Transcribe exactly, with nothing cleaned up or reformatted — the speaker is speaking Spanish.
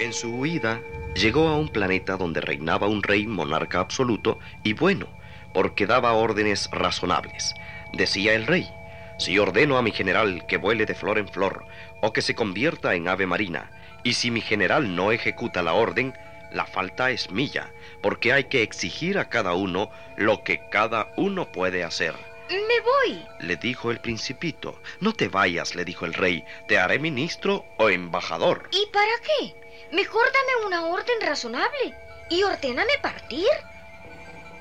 En su huida, llegó a un planeta donde reinaba un rey monarca absoluto y bueno, porque daba órdenes razonables. Decía el rey: si ordeno a mi general que vuele de flor en flor o que se convierta en ave marina, y si mi general no ejecuta la orden, la falta es mía, porque hay que exigir a cada uno lo que cada uno puede hacer. Me voy, le dijo el principito. No te vayas, le dijo el rey, te haré ministro o embajador. ¿y para qué? Mejor dame una orden razonable y ordéname partir.